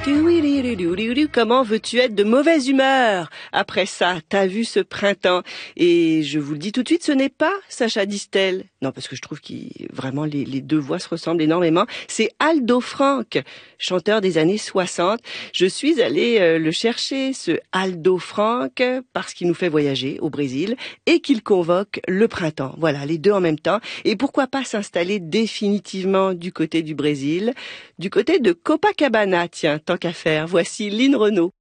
Comment veux-tu être de mauvaise humeur après ça? T'as vu ce printemps? Et je vous le dis tout de suite, ce n'est pas Sacha Distel. Non, parce que je trouve que vraiment les deux voix se ressemblent énormément. C'est Aldo Franck, chanteur des années 60. Je suis allée le chercher, ce Aldo Franck, parce qu'il nous fait voyager au Brésil et qu'il convoque le printemps. Voilà, les deux en même temps. Et pourquoi pas s'installer définitivement du côté du Brésil, du côté de Copacabana, tiens, tant qu'à faire. Voici Lynn Renaud.